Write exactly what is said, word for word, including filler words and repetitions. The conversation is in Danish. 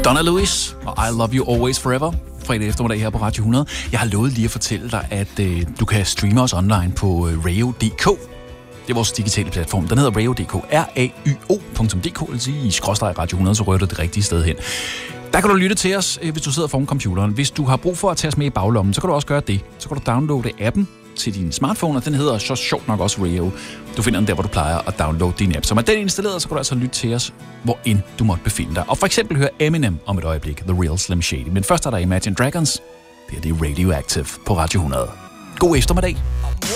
Donna Lewis og I Love You Always Forever. Fredag eftermiddag her på Radio hundrede. Jeg har lovet lige at fortælle dig, at øh, du kan streame os online på øh, radio punktum d k. Det er vores digitale platform. Den hedder radio punktum d k. R A Y O punktum d k. Det vil sige, i skråstreg Radio hundrede, så rører du det rigtige sted hen. Der kan du lytte til os, hvis du sidder foran computeren. Hvis du har brug for at tage os med i baglommen, så kan du også gøre det. Så kan du downloade appen til din smartphone, og den hedder så sjovt nok også Radio. Du finder den der, hvor du plejer at downloade din app. Så med den installeret, så kan du altså lytte til os, hvor end du måtte befinde dig. Og for eksempel høre Eminem om et øjeblik, The Real Slim Shady. Men først er der Imagine Dragons. Det er det Radioactive på Radio hundrede. God eftermiddag.